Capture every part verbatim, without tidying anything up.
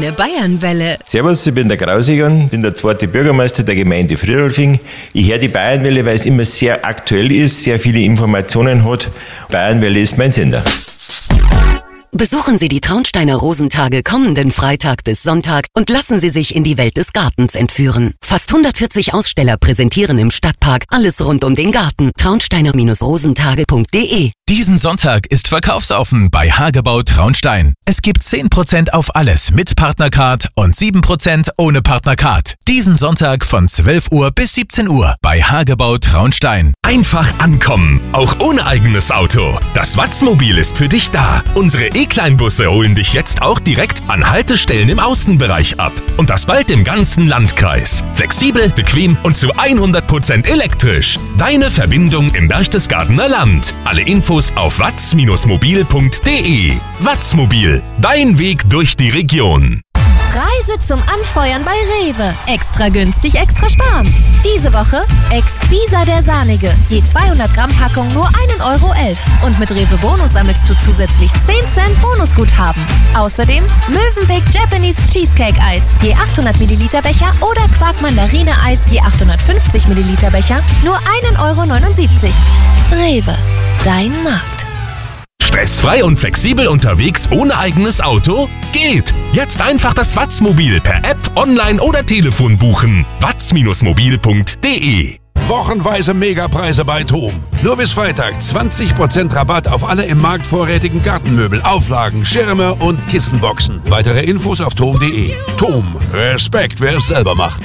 Deine Bayernwelle. Servus, ich bin der Grausigan, bin der zweite Bürgermeister der Gemeinde Friedolfing. Ich höre die Bayernwelle, weil es immer sehr aktuell ist, sehr viele Informationen hat. Bayernwelle ist mein Sender. Besuchen Sie die Traunsteiner Rosentage kommenden Freitag bis Sonntag und lassen Sie sich in die Welt des Gartens entführen. Fast hundertvierzig Aussteller präsentieren im Stadtpark alles rund um den Garten. traunsteiner rosentage punkt de. Diesen Sonntag ist verkaufsoffen bei Hagebau Traunstein. Es gibt zehn Prozent auf alles mit Partnercard und sieben Prozent ohne Partnercard. Diesen Sonntag von zwölf Uhr bis siebzehn Uhr bei Hagebau Traunstein. Einfach ankommen, auch ohne eigenes Auto. Das Watzmobil ist für dich da. Unsere E-Kleinbusse holen dich jetzt auch direkt an Haltestellen im Außenbereich ab. Und das bald im ganzen Landkreis. Flexibel, bequem und zu hundert Prozent elektrisch. Deine Verbindung im Berchtesgadener Land. Alle Infos auf watz mobil punkt de. Watzmobil, dein Weg durch die Region. Reise zum Anfeuern bei Rewe. Extra günstig, extra sparen. Diese Woche Exquisa der Sahnige. Je zweihundert Gramm Packung nur ein Euro elf. Und mit Rewe Bonus sammelst du zusätzlich zehn Cent Bonusguthaben. Außerdem Mövenpick Japanese Cheesecake Eis. Je achthundert Milliliter Becher oder Quark Mandarine Eis. Je achthundertfünfzig Milliliter Becher. Nur ein Euro neunundsiebzig. Rewe. Dein Markt. Stressfrei und flexibel unterwegs ohne eigenes Auto? Geht! Jetzt einfach das Watzmobil per App, online oder Telefon buchen. watz mobil punkt de. Wochenweise Megapreise bei TOM. Nur bis Freitag zwanzig Prozent Rabatt auf alle im Markt vorrätigen Gartenmöbel, Auflagen, Schirme und Kissenboxen. Weitere Infos auf tom punkt de. TOM. Respekt, wer es selber macht.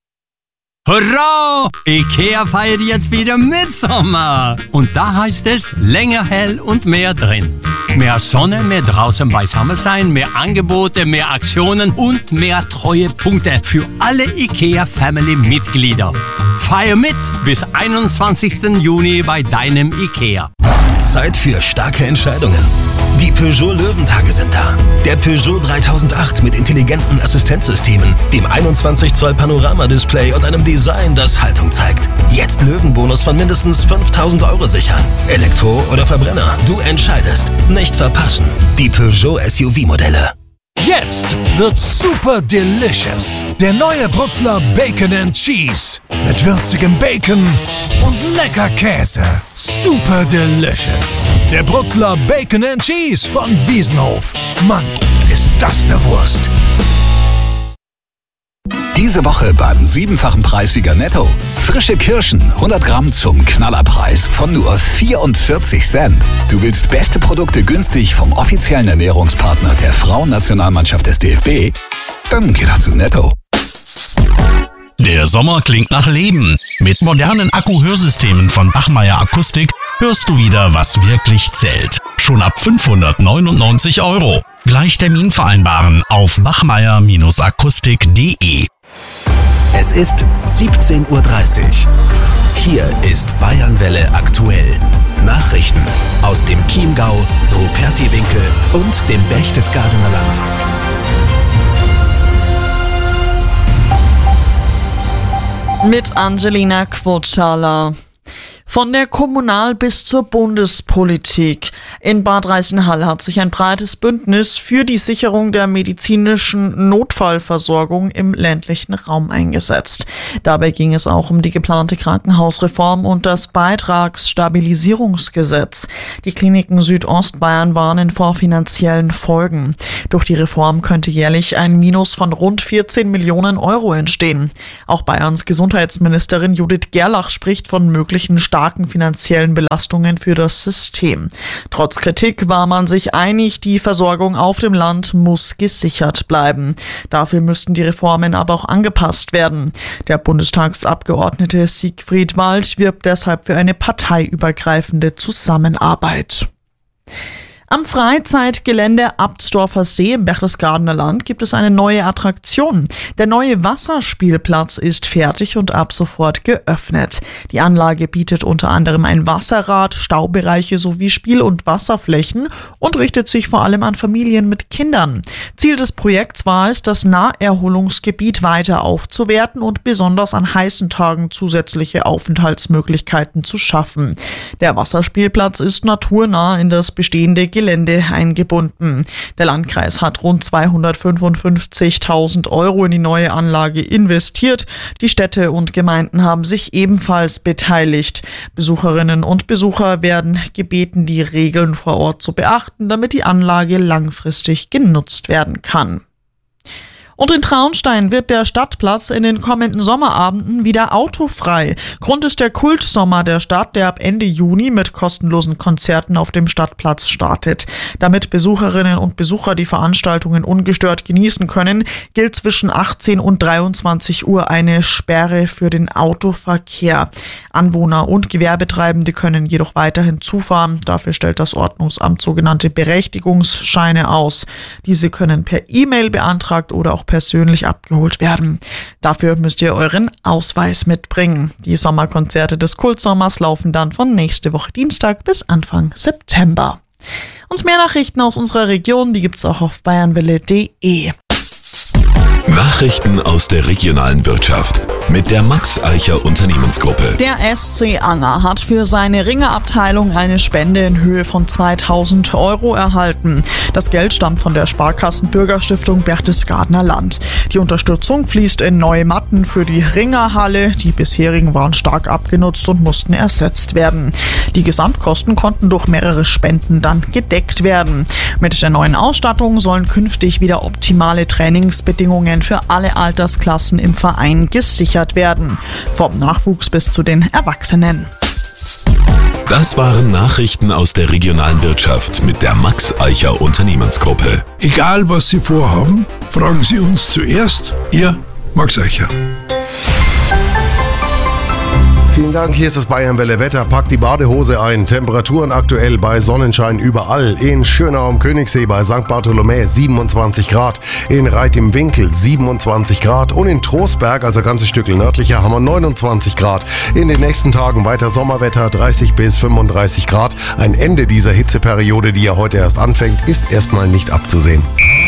Hurra! Ikea feiert jetzt wieder Mitsommer. Und da heißt es länger hell und mehr drin. Mehr Sonne, mehr draußen beisammen sein, mehr Angebote, mehr Aktionen und mehr Treuepunkte für alle Ikea-Family-Mitglieder. Feier mit bis einundzwanzigsten Juni bei deinem Ikea. Zeit für starke Entscheidungen. Die Peugeot Löwentage sind da. Der Peugeot dreitausendacht mit intelligenten Assistenzsystemen, dem einundzwanzig Zoll Panoramadisplay und einem Design, das Haltung zeigt. Jetzt Löwenbonus von mindestens fünftausend Euro sichern. Elektro oder Verbrenner, du entscheidest. Nicht verpassen. Die Peugeot S U V-Modelle. Jetzt wird super delicious. Der neue Brutzler Bacon and Cheese. Mit würzigem Bacon und lecker Käse. Super delicious. Der Brutzler Bacon and Cheese von Wiesenhof. Mann, ist das eine Wurst. Diese Woche beim siebenfachen Preissieger Netto. Frische Kirschen, hundert Gramm zum Knallerpreis von nur vierundvierzig Cent. Du willst beste Produkte günstig vom offiziellen Ernährungspartner der Frauennationalmannschaft des D F B? Dann geh doch zu Netto. Der Sommer klingt nach Leben. Mit modernen Akku-Hörsystemen von Bachmeier Akustik hörst du wieder, was wirklich zählt. Schon ab fünfhundertneunundneunzig Euro. Gleich Termin vereinbaren auf bachmeier akustik punkt de. Es ist siebzehn Uhr dreißig. Hier ist Bayernwelle aktuell. Nachrichten aus dem Chiemgau, Rupertiwinkel und dem Berchtesgadener Land. Mit Angelina Quotschala. Von der Kommunal- bis zur Bundespolitik. In Bad Reichenhall hat sich ein breites Bündnis für die Sicherung der medizinischen Notfallversorgung im ländlichen Raum eingesetzt. Dabei ging es auch um die geplante Krankenhausreform und das Beitragsstabilisierungsgesetz. Die Kliniken Südostbayern warnen vor finanziellen Folgen. Durch die Reform könnte jährlich ein Minus von rund vierzehn Millionen Euro entstehen. Auch Bayerns Gesundheitsministerin Judith Gerlach spricht von möglichen starken finanziellen Belastungen für das System. Trotz Kritik war man sich einig, die Versorgung auf dem Land muss gesichert bleiben. Dafür müssten die Reformen aber auch angepasst werden. Der Bundestagsabgeordnete Siegfried Wald wirbt deshalb für eine parteiübergreifende Zusammenarbeit. Am Freizeitgelände Abtsdorfer See im Berchtesgadener Land gibt es eine neue Attraktion. Der neue Wasserspielplatz ist fertig und ab sofort geöffnet. Die Anlage bietet unter anderem ein Wasserrad, Staubereiche sowie Spiel- und Wasserflächen und richtet sich vor allem an Familien mit Kindern. Ziel des Projekts war es, das Naherholungsgebiet weiter aufzuwerten und besonders an heißen Tagen zusätzliche Aufenthaltsmöglichkeiten zu schaffen. Der Wasserspielplatz ist naturnah in das bestehende Gelände eingebunden. Der Landkreis hat rund zweihundertfünfundfünfzigtausend Euro in die neue Anlage investiert. Die Städte und Gemeinden haben sich ebenfalls beteiligt. Besucherinnen und Besucher werden gebeten, die Regeln vor Ort zu beachten, damit die Anlage langfristig genutzt werden kann. Und in Traunstein wird der Stadtplatz in den kommenden Sommerabenden wieder autofrei. Grund ist der Kultsommer der Stadt, der ab Ende Juni mit kostenlosen Konzerten auf dem Stadtplatz startet. Damit Besucherinnen und Besucher die Veranstaltungen ungestört genießen können, gilt zwischen achtzehn und dreiundzwanzig Uhr eine Sperre für den Autoverkehr. Anwohner und Gewerbetreibende können jedoch weiterhin zufahren. Dafür stellt das Ordnungsamt sogenannte Berechtigungsscheine aus. Diese können per E-Mail beantragt oder auch persönlich abgeholt werden. Dafür müsst ihr euren Ausweis mitbringen. Die Sommerkonzerte des Kultsommers laufen dann von nächste Woche Dienstag bis Anfang September. Und mehr Nachrichten aus unserer Region, die gibt's auch auf bayernwelle punkt de. Nachrichten aus der regionalen Wirtschaft mit der Max Eicher Unternehmensgruppe. Der S C Anger hat für seine Ringerabteilung eine Spende in Höhe von zweitausend Euro erhalten. Das Geld stammt von der Sparkassen-Bürgerstiftung Berchtesgadener Land. Die Unterstützung fließt in neue Matten für die Ringerhalle. Die bisherigen waren stark abgenutzt und mussten ersetzt werden. Die Gesamtkosten konnten durch mehrere Spenden dann gedeckt werden. Mit der neuen Ausstattung sollen künftig wieder optimale Trainingsbedingungen für alle Altersklassen im Verein gesichert werden. Vom Nachwuchs bis zu den Erwachsenen. Das waren Nachrichten aus der regionalen Wirtschaft mit der Max Eicher Unternehmensgruppe. Egal was Sie vorhaben, fragen Sie uns zuerst. Ihr Max Eicher. Vielen Dank, hier ist das Bayernwelle Wetter. Packt die Badehose ein. Temperaturen aktuell bei Sonnenschein überall. In Schönau am Königssee bei Sankt Bartholomä siebenundzwanzig Grad. In Reit im Winkel siebenundzwanzig Grad. Und in Trostberg, also ein ganzes Stückchen nördlicher, haben wir neunundzwanzig Grad. In den nächsten Tagen weiter Sommerwetter, dreißig bis fünfunddreißig Grad. Ein Ende dieser Hitzeperiode, die ja heute erst anfängt, ist erstmal nicht abzusehen.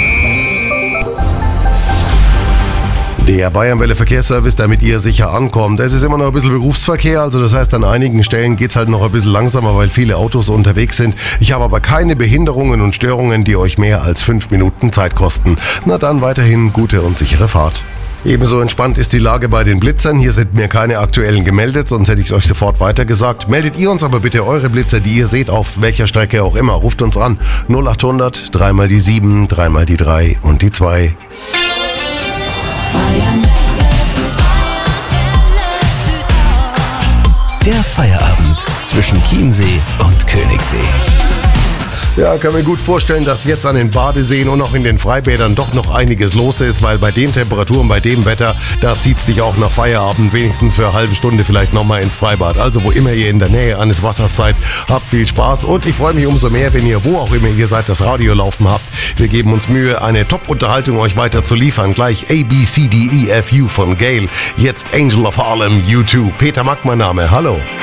Der Bayernwelle Verkehrsservice, damit ihr sicher ankommt. Es ist immer noch ein bisschen Berufsverkehr, also das heißt, an einigen Stellen geht es halt noch ein bisschen langsamer, weil viele Autos unterwegs sind. Ich habe aber keine Behinderungen und Störungen, die euch mehr als fünf Minuten Zeit kosten. Na dann weiterhin gute und sichere Fahrt. Ebenso entspannt ist die Lage bei den Blitzern. Hier sind mir keine aktuellen gemeldet, sonst hätte ich es euch sofort weitergesagt. Meldet ihr uns aber bitte eure Blitzer, die ihr seht, auf welcher Strecke auch immer. Ruft uns an. null achthundert, dreimal die sieben, dreimal die drei und die zwei. Der Feierabend zwischen Chiemsee und Königssee. Ja, kann mir gut vorstellen, dass jetzt an den Badeseen und auch in den Freibädern doch noch einiges los ist, weil bei den Temperaturen, bei dem Wetter, da zieht's dich auch nach Feierabend wenigstens für eine halbe Stunde vielleicht nochmal ins Freibad. Also wo immer ihr in der Nähe eines Wassers seid, habt viel Spaß und ich freue mich umso mehr, wenn ihr, wo auch immer ihr seid, das Radio laufen habt. Wir geben uns Mühe, eine Top-Unterhaltung euch weiter zu liefern. Gleich A, B, C, D, E, F, U von Gail. Jetzt Angel of Harlem, U zwei. Peter Mack, mein Name. Hallo.